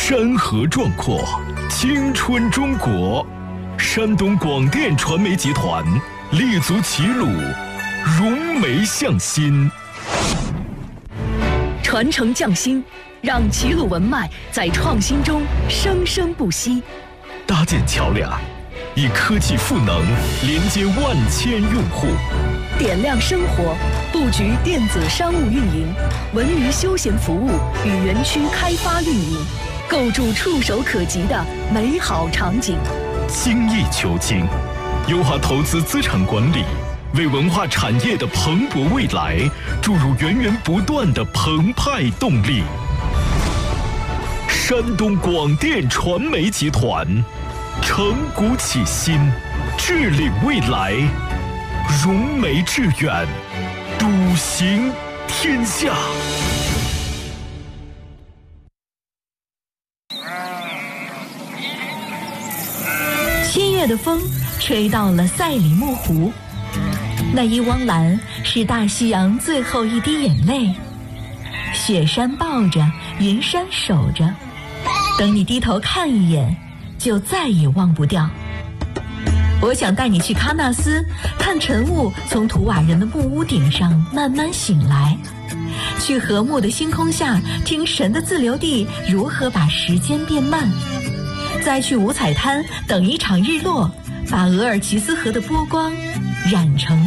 山河壮阔，青春中国。山东广电传媒集团立足齐鲁，融媒向心， 传承匠心，让齐鲁文脉在创新中生生不息。 搭建桥梁，以科技赋能连接万千用户。 点亮生活，布局电子商务运营、文娱休闲服务与园区开发运营，构筑触手可及的美好场景。 精益求精，优化投资资产管理，为文化产业的蓬勃未来注入源源不断的澎湃动力。山东广电传媒集团，承古启新，治理未来，融媒致远，笃行天下。 7月的风吹到了赛里木湖，那一汪蓝是大西洋最后一滴眼泪，雪山抱着，云山守着，等你低头看一眼，就再也忘不掉。我想带你去喀纳斯，看晨雾从图瓦人的木屋顶上慢慢醒来，去和睦的星空下听神的自留地如何把时间变慢，再去五彩滩等一场日落，把额尔齐斯河的波光染成